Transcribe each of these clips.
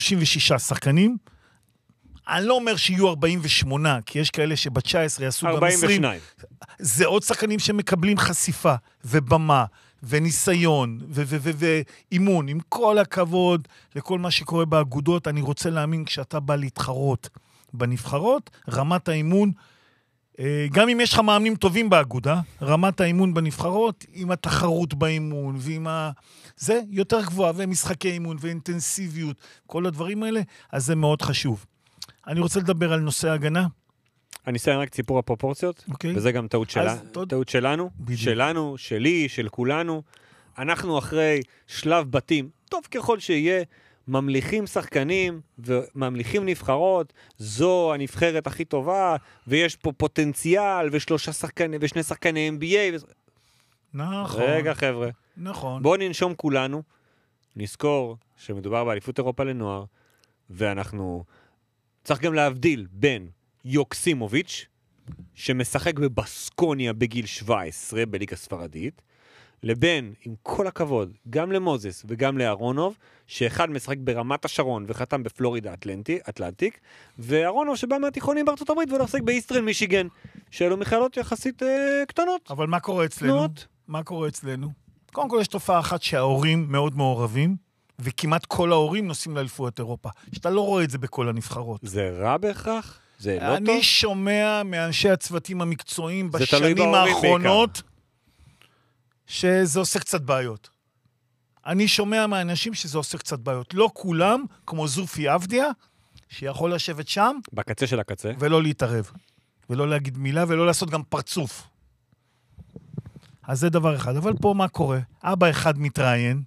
36 שחקנים, אני לא אומר שיהיו 48, כי יש כאלה שב-19 יעשו גם 20. 42. זה עוד שחקנים שמקבלים חשיפה ובמה וניסיון ואימון. עם כל הכבוד לכל מה שקורה באגודות, אני רוצה להאמין כשאתה בא להתחרות בנבחרות, רמת האימון, גם אם יש לך מאמנים טובים באגודה, רמת האימון בנבחרות, עם התחרות באימון, ועם זה יותר גבוה, ומשחקי אימון, ואינטנסיביות, כל הדברים האלה, אז זה מאוד חשוב. אני רוצה לדבר על נושא ההגנה. אני אסיים רק סיפור הפרופורציות, וזה גם טעות שלנו, שלנו, שלי, של כולנו. אנחנו אחרי שלב בתים, טוב ככל שיהיה, ממליכים שחקנים וממליכים נבחרות, זו הנבחרת הכי טובה, ויש פה פוטנציאל, ושני שחקני NBA. נכון. רגע חבר'ה. נכון. בואו ננשום כולנו, נזכור שמדובר באליפות אירופה לנוער, ואנחנו צריך גם להבדיל בין יוקסימוביץ', שמשחק בבסקוניה בגיל 17 בליגה ספרדית, לבין, עם כל הכבוד, גם למוזס וגם לארונוב, שאחד משחק ברמת השרון וחתם בפלורידה אטלנטיק, וארונוב שבא מהתיכונים בארצות הברית ולא משחק באיסטרן מישיגן, שאלו מכללות יחסית קטנות. אבל מה קורה אצלנו? מה קורה אצלנו? קודם כל יש תופעה אחת שההורים מאוד מעורבים, וכמעט כל ההורים נוסעים לאליפויות אירופה. שאתה לא רואה את זה בכל הנבחרות. זה רע בהכרח? זה לא טוב? אני שומע מאנשי הצוותים המקצועיים בשנים האחרונות, שזה עושה קצת בעיות. אני שומע מהאנשים שזה עושה קצת בעיות. לא כולם, כמו זופי אבדיה, שיכול לשבת שם. בקצה של הקצה. ולא להתערב. ולא להגיד מילה, ולא לעשות גם פרצוף. אז זה דבר אחד. אבל פה מה קורה? אבא אחד מתראיין,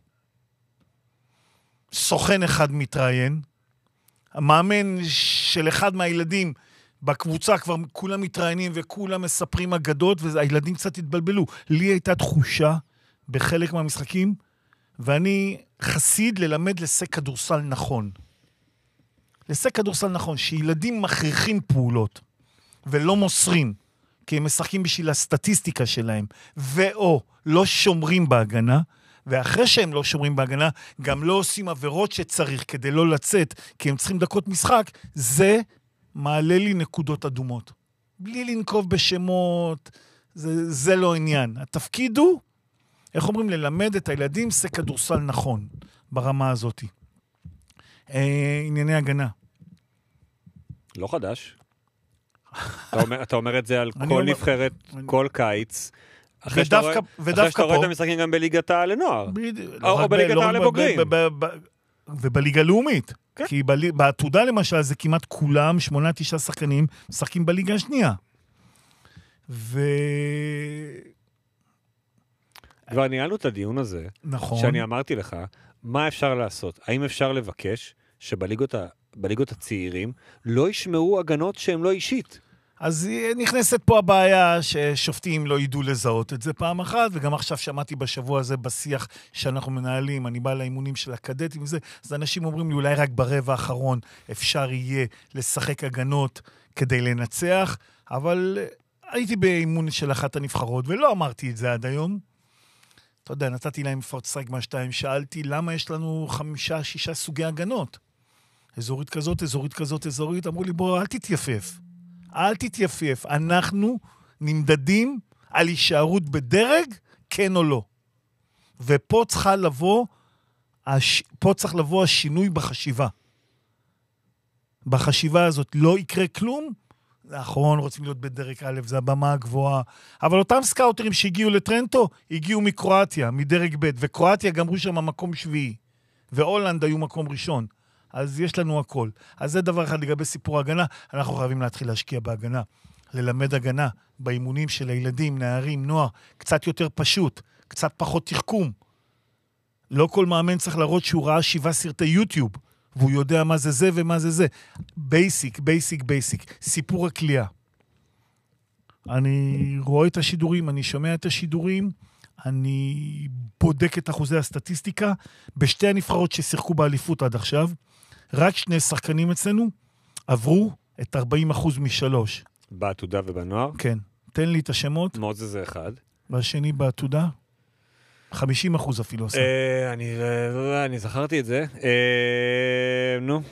סוכן אחד מתראיין, המאמן של אחד מהילדים בקבוצה כבר כולם מתראיינים וכולם מספרים אגדות, והילדים קצת התבלבלו. לי הייתה תחושה בחלק מהמשחקים, ואני חסיד ללמד לסק כדורסל נכון. לסק כדורסל נכון, שילדים מכריחים פעולות, ולא מוסרים, כי הם משחקים בשביל הסטטיסטיקה שלהם, ואו לא שומרים בהגנה, ואחרי שהם לא שומרים בהגנה, גם לא עושים עבירות שצריך כדי לא לצאת, כי הם צריכים דקות משחק, זה מעלה לי נקודות אדומות. בלי לנקוב בשמות, זה לא עניין. התפקיד הוא, איך אומרים, ללמד את הילדים סק כדורסל נכון, ברמה הזאת. ענייני הגנה. לא חדש. אתה אומר את זה על כל נבחרת, כל קיץ, אחרי שאתה רואה את המשחקים גם בליגת העל לנוער, או בליגת העל לבוגרים. ובליגה לאומית. כי בעתודה למשל זה כמעט כולם, 8-9 שחקנים, משחקים בליגה השנייה. כבר ניהלנו את הדיון הזה, נכון. שאני אמרתי לך, מה אפשר לעשות? האם אפשר לבקש שבליגות הצעירים לא ישמעו הגנות שהן לא אישית? אז נכנסת פה הבעיה ששופטים לא ידעו לזהות את זה פעם אחת, וגם עכשיו שמעתי בשבוע הזה בשיח שאנחנו מנהלים, אני בא לאימונים של הקדטים וזה, אז אנשים אומרים לי אולי רק ברבע האחרון אפשר יהיה לשחק הגנות כדי לנצח, אבל הייתי באימון של אחת הנבחרות ולא אמרתי את זה עד היום. אתה יודע, נתתי להם פורט סגמה 2, שאלתי למה יש לנו 5-6 סוגי הגנות. אזורית כזאת, אזורית כזאת, אזורית, אמרו לי בוא אל תתייפף. אל תתייפף, אנחנו נמדדים על הישארות בדרג, כן או לא. ופה צריך לבוא השינוי בחשיבה. בחשיבה הזאת לא יקרה כלום, נכון, רוצים להיות בדרג א', זה הבמה הגבוהה, אבל אותם סקאוטרים שהגיעו לטרנטו, הגיעו מקרואטיה, מדרג ב', וקרואטיה גמרו שם מקום שביעי, והולנד היו מקום ראשון. אז יש לנו הכל. אז זה דבר אחד לגבי סיפור ההגנה, אנחנו חייבים להתחיל להשקיע בהגנה, ללמד הגנה באימונים של הילדים, נערים, נוער, קצת יותר פשוט, קצת פחות תחכום. לא כל מאמן צריך להראות שהוא ראה 7 סרטי יוטיוב, והוא יודע מה זה זה ומה זה זה. בייסיק, בייסיק, בייסיק. סיפור הקליעה. אני רואה את השידורים, אני שומע את השידורים, אני בודק את אחוזי הסטטיסטיקה, בשתי הנבחרות ששיחקו באליפות עד עכשיו, רק 2 שחקנים אצלנו עברו את 40% מ3. בעתודה ובנוער? כן. תן לי את השמות. מוזס זה אחד. והשני בעתודה? 50% אפילו עושה. אני זכרתי את זה. נו.